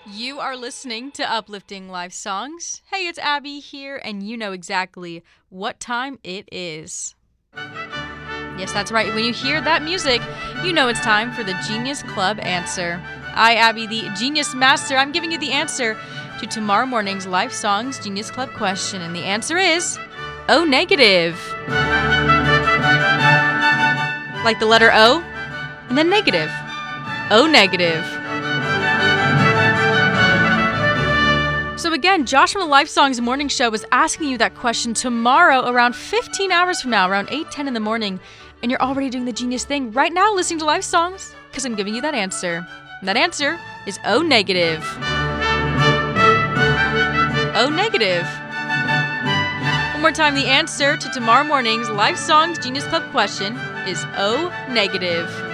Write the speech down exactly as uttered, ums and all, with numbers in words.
You are listening to Uplifting Life Songs. Hey, it's Abby here, and you know exactly what time it is. Yes, that's right. When you hear that music, you know it's time for the Genius Club answer. I, Abby, the Genius Master, I'm giving you the answer to tomorrow morning's Life Songs Genius Club question, and the answer is O negative. Like the letter O, and then negative. O negative. So again, Josh from the Life Songs Morning Show was asking you that question tomorrow around fifteen hours from now, around eight ten in the morning, and you're already doing the genius thing right now listening to Life Songs because I'm giving you that answer. And that answer is O negative. O negative. One more time, the answer to tomorrow morning's Life Songs Genius Club question is O negative.